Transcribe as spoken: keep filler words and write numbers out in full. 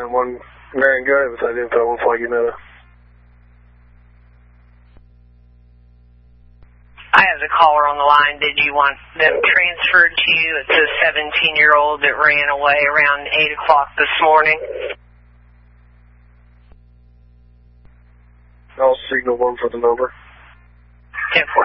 nine one, Marion, go ahead with that info on Flaggy Meadow. I have the caller on the line. Did you want them transferred to you? It's a seventeen-year-old that ran away around eight o'clock this morning. I'll signal one for the number. ten four.